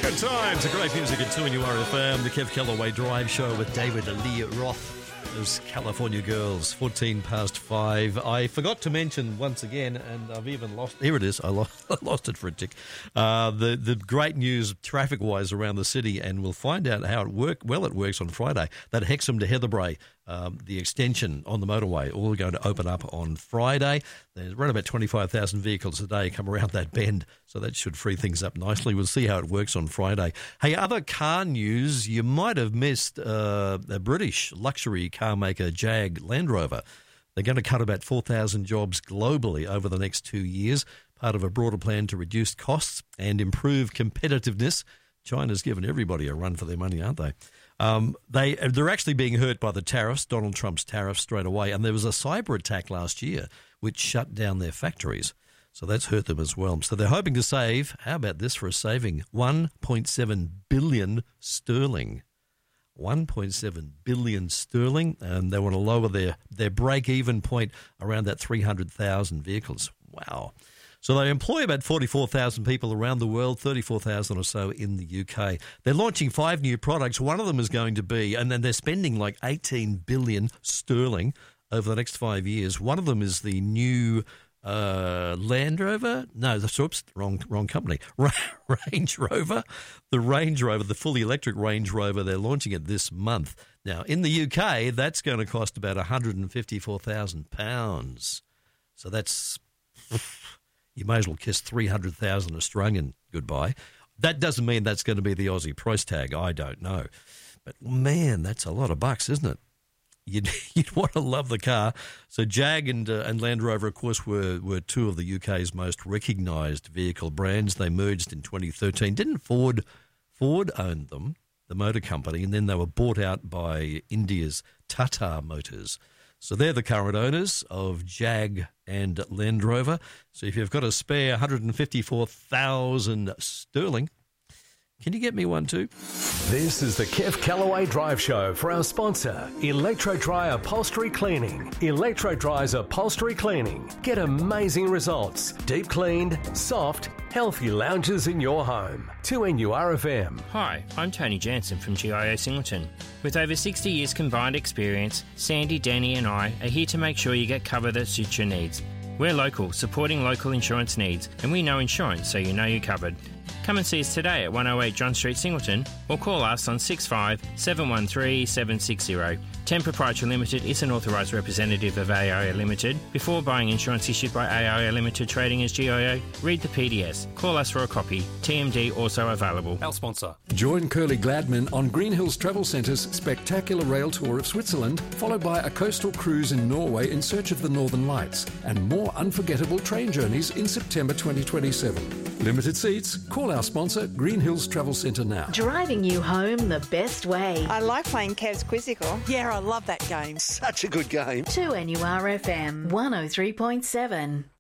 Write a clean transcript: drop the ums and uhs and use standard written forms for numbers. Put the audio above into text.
Good times, great music at 2NURFM, the Kev Callaway Drive Show with David Lee Roth. Those California Girls, 14 past 5. I forgot to mention once again, and I've even lost... Here it is. I lost it for a tick. The great news traffic-wise around the city, and we'll find out how it works on Friday. That Hexham to Heatherbrae, the extension on the motorway, all going to open up on Friday. There's around about 25,000 vehicles a day come around that bend, so that should free things up nicely. We'll see how it works on Friday. Hey, other car news, you might have missed a British luxury car maker, Jag Land Rover. They're going to cut about 4,000 jobs globally over the next 2 years, part of a broader plan to reduce costs and improve competitiveness. China's given everybody a run for their money, aren't they? They're actually being hurt by the tariffs, Donald Trump's tariffs straight away, and there was a cyber attack last year which shut down their factories. So that's hurt them as well. So they're hoping to save, how about this for a saving, 1.7 billion sterling. 1.7 billion sterling, and they want to lower their break-even point around that 300,000 vehicles. Wow. So they employ about 44,000 people around the world, 34,000 or so in the UK. They're launching 5 new products. One of them is going to be, and then they're spending like 18 billion sterling over the next 5 years. One of them is the new Land Rover? No, oops, wrong company. Range Rover. The Range Rover, the fully electric Range Rover, they're launching it this month. Now, in the UK, that's going to cost about £154,000. So that's... You may as well kiss 300,000 Australian goodbye. That doesn't mean that's going to be the Aussie price tag. I don't know. But, man, that's a lot of bucks, isn't it? You'd want to love the car. So Jag and Land Rover, of course, were two of the UK's most recognised vehicle brands. They merged in 2013. Didn't Ford owned them, the motor company, and then they were bought out by India's Tata Motors. So they're the current owners of Jag and Land Rover. So if you've got a spare 154,000 sterling, can you get me one too? This is the Kev Callaway Drive Show for our sponsor, Electro Dry Upholstery Cleaning. Electro Dry's Upholstery Cleaning. Get amazing results. Deep cleaned, soft, healthy lounges in your home. 2NURFM. Hi, I'm Tony Jansen from GIO Singleton. With over 60 years combined experience, Sandy, Danny and I are here to make sure you get cover that suits your needs. We're local, supporting local insurance needs, and we know insurance so you know you're covered. Come and see us today at 108 John Street, Singleton, or call us on 65 713 760. Ten Proprietary Limited is an authorised representative of AIO Limited. Before buying insurance issued by AIO Limited trading as GIO, read the PDS. Call us for a copy. TMD also available. Our sponsor. Join Curly Gladman on Green Hills Travel Centre's spectacular rail tour of Switzerland, followed by a coastal cruise in Norway in search of the Northern Lights, and more unforgettable train journeys in September 2027. Limited seats. Call our sponsor, Green Hills Travel Centre now. Driving you home the best way. I like playing Kev's Quizzical. Yeah, I love that game. Such a good game. 2NURFM 103.7.